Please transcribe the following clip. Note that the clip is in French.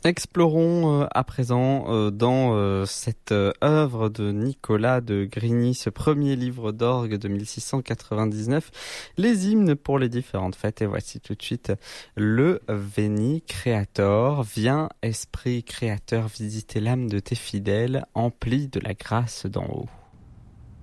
Explorons à présent dans cette œuvre de Nicolas de Grigny, ce premier livre d'orgue de 1699, les hymnes pour les différentes fêtes. Et voici tout de suite le Veni Creator. Viens, Esprit Créateur, visiter l'âme de tes fidèles, emplis de la grâce d'en haut.